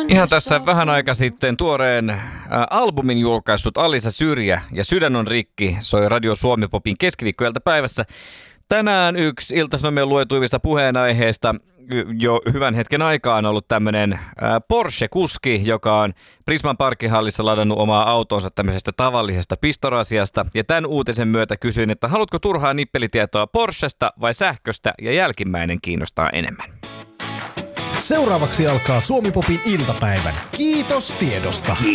Ihan tässä vähän aika sitten tuoreen albumin julkaissut Alisa Syrjä ja Sydän on rikki soi Radio Suomi Popin keskiviikkoilta päivässä. Tänään yksi Ilta-Sanomien luetuimmista puheenaiheista jo hyvän hetken aikaa on ollut tämmöinen Porsche-kuski, joka on Prisman parkkihallissa ladannut omaa autonsa tämmöisestä tavallisesta pistorasiasta. Ja tämän uutisen myötä kysyin, että haluatko turhaa nippelitietoa Porschesta vai sähköstä, ja jälkimmäinen kiinnostaa enemmän. Seuraavaksi alkaa Suomi Popin iltapäivän. Kiitos tiedosta.